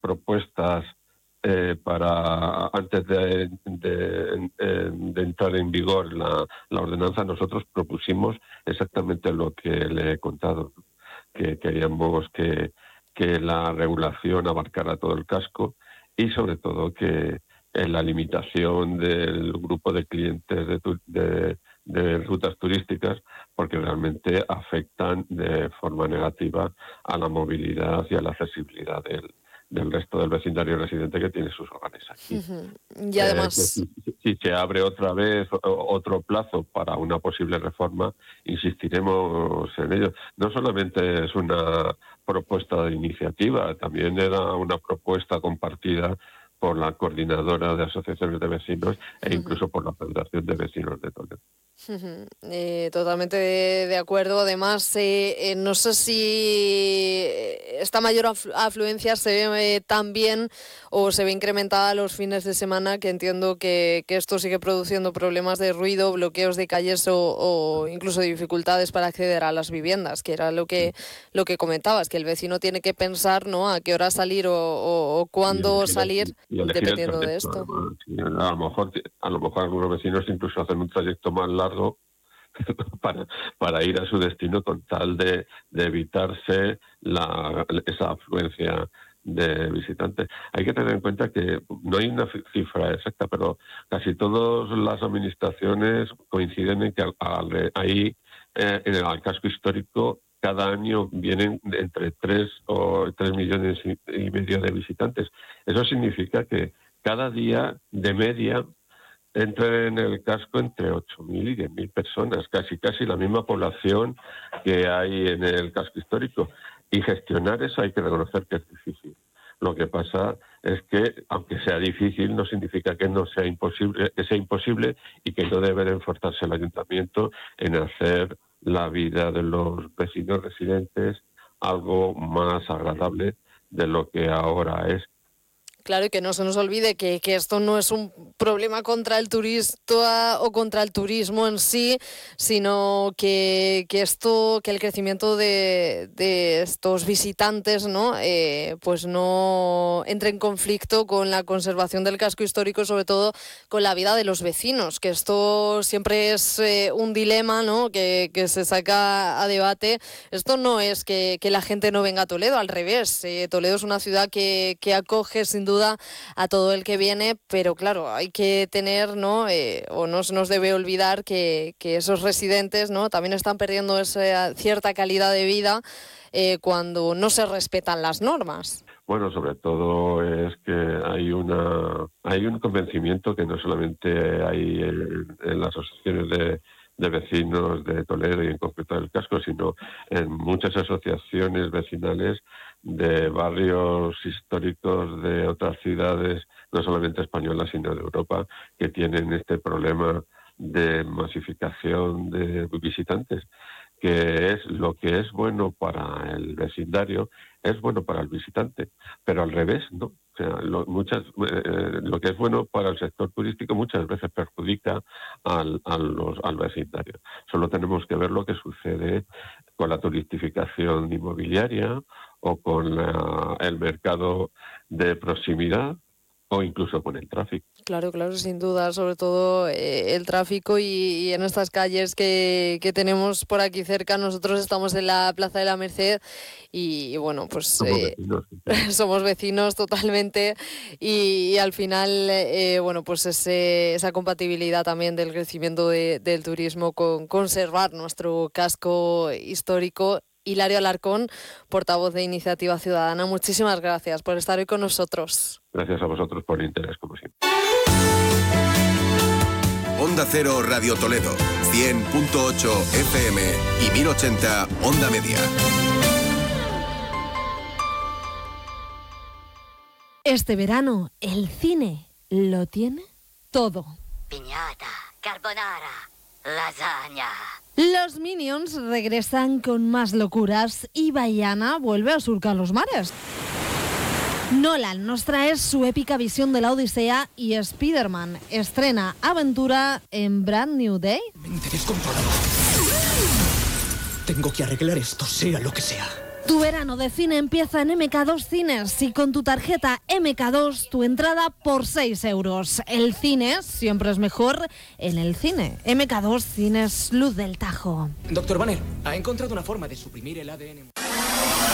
propuestas para antes de entrar en vigor la ordenanza, nosotros propusimos exactamente lo que le he contado, que queríamos que la regulación abarcara todo el casco y sobre todo que la limitación del grupo de clientes de rutas turísticas, porque realmente afectan de forma negativa a la movilidad y a la accesibilidad del resto del vecindario residente que tiene sus hogares aquí. Y además, si se abre otra vez otro plazo para una posible reforma, insistiremos en ello. No solamente es una propuesta de iniciativa, también era una propuesta compartida por la Coordinadora de Asociaciones de Vecinos e incluso por la Federación de Vecinos de Toledo. Totalmente de acuerdo. Además, no sé si esta mayor afluencia se ve también o se ve incrementada los fines de semana, que entiendo que esto sigue produciendo problemas de ruido, bloqueos de calles o incluso dificultades para acceder a las viviendas, que era lo que comentabas, que el vecino tiene que pensar, ¿no?, a qué hora salir o cuándo salir, dependiendo de esto. Sí, a lo mejor algunos vecinos incluso hacen un trayecto más largo para ir a su destino con tal de evitarse esa afluencia de visitantes. Hay que tener en cuenta que no hay una cifra exacta, pero casi todas las administraciones coinciden en que ahí en el casco histórico cada año vienen entre 3 millones y medio de visitantes. Eso significa que cada día, de media, entran en el casco entre 8.000 y 10.000 personas, casi la misma población que hay en el casco histórico. Y gestionar eso hay que reconocer que es difícil. Lo que pasa es que, aunque sea difícil, no significa que sea imposible y que no debe de esforzarse el ayuntamiento en hacer la vida de los vecinos residentes algo más agradable de lo que ahora es. Claro, y que no se nos olvide que esto no es un problema contra el turista o contra el turismo en sí, sino que el crecimiento de estos visitantes, ¿no?, pues no entre en conflicto con la conservación del casco histórico, sobre todo con la vida de los vecinos, que esto siempre es un dilema, ¿no?, que se saca a debate. Esto no es que la gente no venga a Toledo, al revés. Toledo es una ciudad que acoge sin duda a todo el que viene, pero claro, hay que tener, ¿no?, o no se nos debe olvidar que esos residentes, ¿no?, también están perdiendo esa cierta calidad de vida cuando no se respetan las normas. Bueno, sobre todo es que hay un convencimiento que no solamente hay en las asociaciones de vecinos de Toledo y en concreto del casco, sino en muchas asociaciones vecinales de barrios históricos de otras ciudades, no solamente españolas, sino de Europa, que tienen este problema de masificación de visitantes, que es lo que es bueno para el vecindario, es bueno para el visitante, pero al revés, ¿no? O sea, lo que es bueno para el sector turístico muchas veces perjudica al vecindario. Solo tenemos que ver lo que sucede con la turistificación inmobiliaria o con el mercado de proximidad o incluso con el tráfico. Claro, sin duda, sobre todo el tráfico y en estas calles que tenemos por aquí cerca. Nosotros estamos en la Plaza de la Merced y bueno, pues somos vecinos totalmente y al final, bueno, pues esa compatibilidad también del crecimiento del turismo con conservar nuestro casco histórico. Hilario Alarcón, portavoz de Iniciativa Ciudadana, muchísimas gracias por estar hoy con nosotros. Gracias a vosotros por el interés, como siempre. Onda Cero Radio Toledo, 100.8 FM y 1080 Onda Media. Este verano, el cine lo tiene todo. Piñata, carbonara, lasaña. Los Minions regresan con más locuras y Baiana vuelve a surcar los mares. Nolan nos trae su épica visión de la Odisea y Spider-Man estrena aventura en Brand New Day. Mente descontrolada. Tengo que arreglar esto, sea lo que sea. Tu verano de cine empieza en MK2 Cines y con tu tarjeta MK2 tu entrada por 6 euros. El cine siempre es mejor en el cine. MK2 Cines Luz del Tajo. Doctor Banner, ha encontrado una forma de suprimir el ADN.